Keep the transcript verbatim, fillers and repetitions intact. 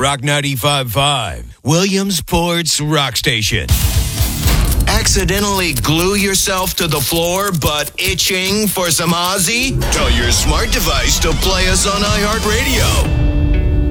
Rock ninety-five point five, Williamsport's Rock Station. Accidentally glue yourself to the floor but itching for some Ozzy? Tell your smart device to play us on iHeartRadio.